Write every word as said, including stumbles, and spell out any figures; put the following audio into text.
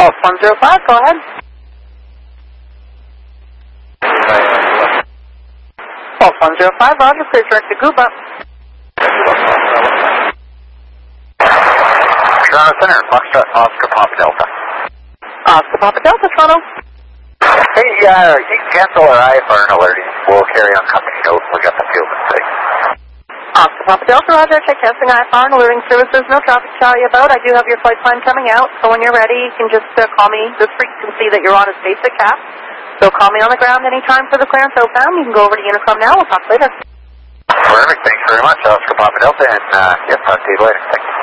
Pulse one zero five, go ahead. Pulse one zero five, Roger, please direct to Gooba. Toronto Center, Foxtrot, Oscar Papa Delta. Oscar Papa Delta, Toronto. Hey, uh, you can cancel our I F R alerting. We'll carry on company note. We got the field mistake. Oscar Papa Delta, Roger, check canceling I F R and alerting services. No traffic to tell you about. I do have your flight plan coming out, so when you're ready, you can just uh, call me. This frequency that you're on is basic cap, so call me on the ground anytime for the clearance O F A M. You can go over to Unicom now. We'll talk later. Perfect. Thanks very much, Oscar Papa Delta, and uh, yeah, talk to you later. Thanks.